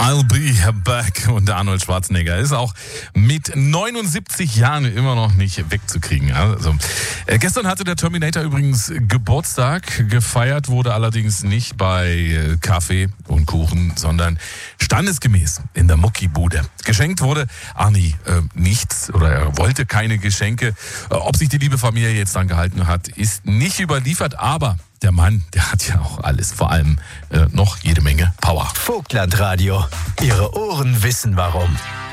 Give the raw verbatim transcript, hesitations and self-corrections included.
I'll be back. Und Arnold Schwarzenegger ist auch mit neunundsiebzig Jahren immer noch nicht wegzukriegen. Also, äh, gestern hatte der Terminator übrigens Geburtstag. Gefeiert wurde allerdings nicht bei äh, Kaffee und Kuchen, sondern standesgemäß in der Muckibude. Geschenkt wurde Arnie äh, nichts oder er wollte keine Geschenke. Äh, ob sich die liebe Familie jetzt dran gehalten hat, ist nicht überliefert, aber der Mann, der hat ja auch alles, vor allem äh, noch jede Menge Power. Vogtland Radio. Ihre Ohren wissen warum.